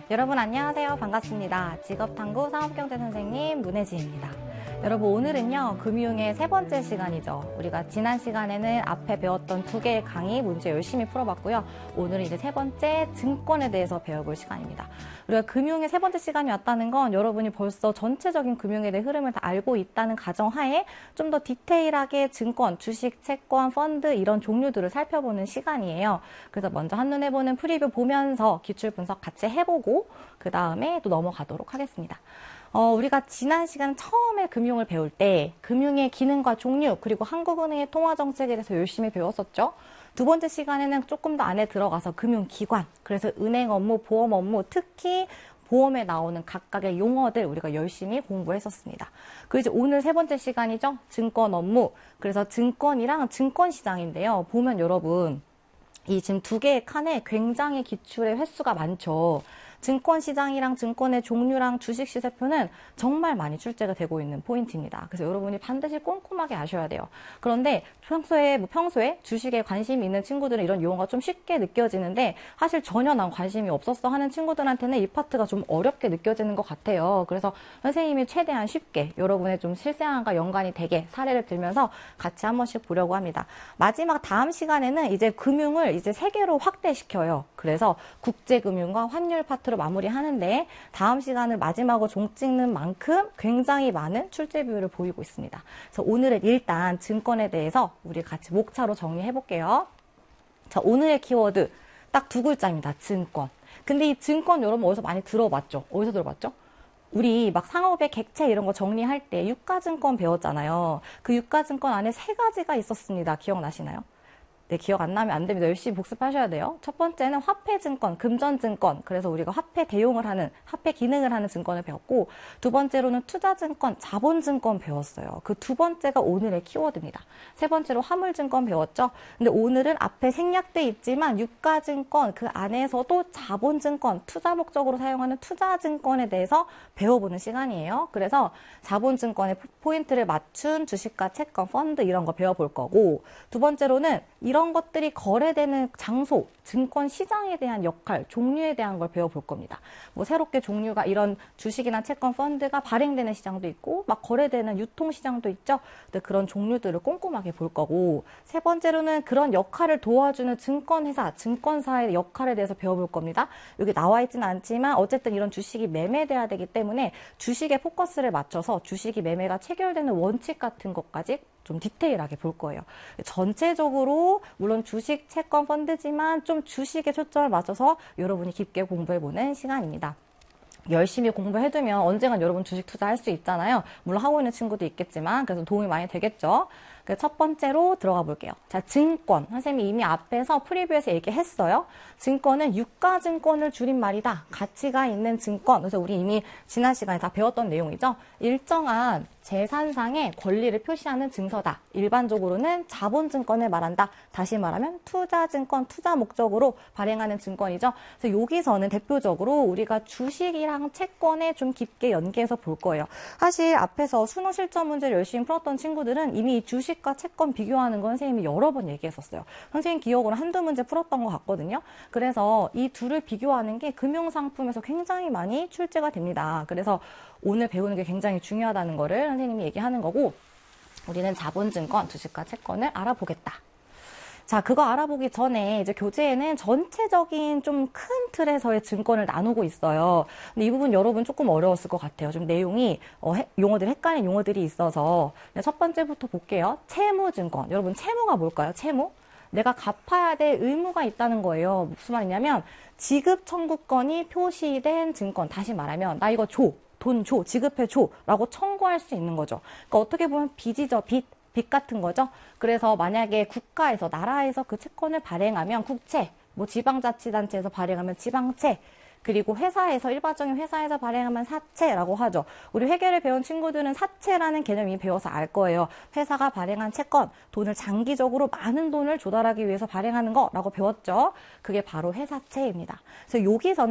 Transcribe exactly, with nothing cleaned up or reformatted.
여러분 안녕하세요. 반갑습니다. 직업탐구 사업경제 선생님 문혜지입니다. 여러분 오늘은요 금융의 세 번째 시간이죠. 우리가 지난 시간에는 앞에 배웠던 두 개의 강의 문제 열심히 풀어봤고요. 오늘은 이제 세 번째 증권에 대해서 배워볼 시간입니다. 우리가 금융의 세 번째 시간이 왔다는 건 여러분이 벌써 전체적인 금융에 대한 흐름을 다 알고 있다는 가정하에 좀 더 디테일하게 증권, 주식, 채권, 펀드 이런 종류들을 살펴보는 시간이에요. 그래서 먼저 한눈에 보는 프리뷰 보면서 기출 분석 같이 해보고 그 다음에 또 넘어가도록 하겠습니다. 어, 우리가 지난 시간 처음에 금융을 배울 때 금융의 기능과 종류 그리고 한국은행의 통화정책에 대해서 열심히 배웠었죠. 두 번째 시간에는 조금 더 안에 들어가서 금융기관, 그래서 은행 업무, 보험 업무, 특히 보험에 나오는 각각의 용어들 우리가 열심히 공부했었습니다. 그리고 이제 오늘 세 번째 시간이죠. 증권 업무. 그래서 증권이랑 증권시장인데요. 보면 여러분 이 지금 두 개의 칸에 굉장히 기출의 횟수가 많죠. 증권시장이랑 증권의 종류랑 주식시세표는 정말 많이 출제가 되고 있는 포인트입니다. 그래서 여러분이 반드시 꼼꼼하게 아셔야 돼요. 그런데 평소에 뭐 평소에 주식에 관심이 있는 친구들은 이런 용어가 좀 쉽게 느껴지는데 사실 전혀 난 관심이 없었어 하는 친구들한테는 이 파트가 좀 어렵게 느껴지는 것 같아요. 그래서 선생님이 최대한 쉽게 여러분의 좀 실생활과 연관이 되게 사례를 들면서 같이 한 번씩 보려고 합니다. 마지막 다음 시간에는 이제 금융을 이제 세 개로 확대시켜요. 그래서 국제금융과 환율 파트로 마무리하는데 다음 시간을 마지막으로 종 찍는 만큼 굉장히 많은 출제 비율을 보이고 있습니다. 그래서 오늘은 일단 증권에 대해서 우리 같이 목차로 정리해 볼게요. 자, 오늘의 키워드 딱 두 글자입니다. 증권. 근데 이 증권 여러분 어디서 많이 들어봤죠? 어디서 들어봤죠? 우리 막 상업의 객체 이런 거 정리할 때 유가증권 배웠잖아요. 그 유가증권 안에 세 가지가 있었습니다. 기억나시나요? 네, 기억 안 나면 안 됩니다. 열심히 복습하셔야 돼요. 첫 번째는 화폐증권, 금전증권. 그래서 우리가 화폐 대용을 하는, 화폐 기능을 하는 증권을 배웠고, 두 번째로는 투자증권, 자본증권 배웠어요. 그 두 번째가 오늘의 키워드입니다. 세 번째로 화물증권 배웠죠. 근데 오늘은 앞에 생략돼 있지만 유가증권, 그 안에서도 자본증권, 투자 목적으로 사용하는 투자증권에 대해서 배워보는 시간이에요. 그래서 자본증권의 포인트를 맞춘 주식과 채권, 펀드 이런 거 배워볼 거고, 두 번째로는 이런 이런 것들이 거래되는 장소, 증권 시장에 대한 역할, 종류에 대한 걸 배워볼 겁니다. 뭐 새롭게 종류가 이런 주식이나 채권 펀드가 발행되는 시장도 있고 막 거래되는 유통 시장도 있죠. 근데 그런 종류들을 꼼꼼하게 볼 거고 세 번째로는 그런 역할을 도와주는 증권회사, 증권사의 역할에 대해서 배워볼 겁니다. 여기 나와 있지는 않지만 어쨌든 이런 주식이 매매돼야 되기 때문에 주식에 포커스를 맞춰서 주식이 매매가 체결되는 원칙 같은 것까지 좀 디테일하게 볼 거예요. 전체적으로 물론 주식, 채권, 펀드지만 좀 주식에 초점을 맞춰서 여러분이 깊게 공부해보는 시간입니다. 열심히 공부해두면 언젠간 여러분 주식 투자할 수 있잖아요. 물론 하고 있는 친구도 있겠지만 그래서 도움이 많이 되겠죠. 첫 번째로 들어가 볼게요. 자, 증권. 선생님이 이미 앞에서 프리뷰에서 얘기했어요. 증권은 유가증권을 줄인 말이다. 가치가 있는 증권. 그래서 우리 이미 지난 시간에 다 배웠던 내용이죠. 일정한 재산상의 권리를 표시하는 증서다. 일반적으로는 자본증권을 말한다. 다시 말하면 투자증권, 투자 목적으로 발행하는 증권이죠. 그래서 여기서는 대표적으로 우리가 주식이랑 채권에 좀 깊게 연계해서 볼 거예요. 사실 앞에서 수능 실전 문제를 열심히 풀었던 친구들은 이미 주식과 채권 비교하는 건 선생님이 여러 번 얘기했었어요. 선생님 기억으로 한두 문제 풀었던 것 같거든요. 그래서 이 둘을 비교하는 게 금융상품에서 굉장히 많이 출제가 됩니다. 그래서 오늘 배우는 게 굉장히 중요하다는 거를 선생님이 얘기하는 거고 우리는 자본증권, 주식과 채권을 알아보겠다. 자, 그거 알아보기 전에 이제 교재에는 전체적인 좀 큰 틀에서의 증권을 나누고 있어요. 근데 이 부분 여러분 조금 어려웠을 것 같아요. 좀 내용이 어, 해, 용어들 헷갈리는 용어들이 있어서 첫 번째부터 볼게요. 채무증권. 여러분 채무가 뭘까요? 채무? 내가 갚아야 될 의무가 있다는 거예요. 무슨 말이냐면 지급 청구권이 표시된 증권. 다시 말하면 나 이거 줘. 돈 줘. 지급해 줘. 라고 청구할 수 있는 거죠. 그러니까 어떻게 보면 빚이죠. 빚. 빚 같은 거죠. 그래서 만약에 국가에서, 나라에서 그 채권을 발행하면 국채, 뭐 지방자치단체에서 발행하면 지방채, 그리고 회사에서, 일반적인 회사에서 발행하면 사채라고 하죠. 우리 회계를 배운 친구들은 사채라는 개념이 배워서 알 거예요. 회사가 발행한 채권, 돈을 장기적으로 많은 돈을 조달하기 위해서 발행하는 거라고 배웠죠. 그게 바로 회사채입니다. 그래서 여기서는